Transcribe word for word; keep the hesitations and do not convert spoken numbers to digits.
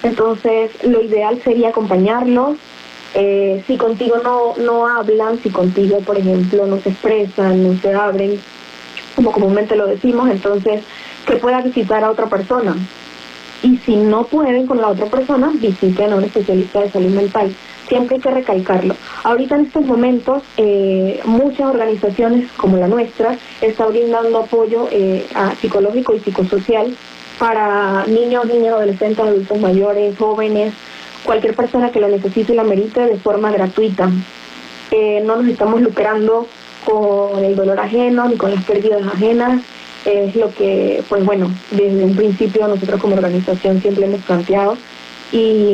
Entonces, lo ideal sería acompañarlos. Eh, si contigo no, no hablan, si contigo, por ejemplo, no se expresan, no se abren, como comúnmente lo decimos, entonces, que pueda visitar a otra persona. Y si no pueden con la otra persona, visiten a un especialista de salud mental. Siempre hay que recalcarlo. Ahorita en estos momentos, eh, muchas organizaciones como la nuestra están brindando apoyo eh, a psicológico y psicosocial para niños, niñas, adolescentes, adultos mayores, jóvenes, cualquier persona que lo necesite y lo merite de forma gratuita. Eh, no nos estamos lucrando con el dolor ajeno ni con las pérdidas ajenas. Es lo que, pues bueno, desde un principio nosotros como organización siempre hemos planteado. Y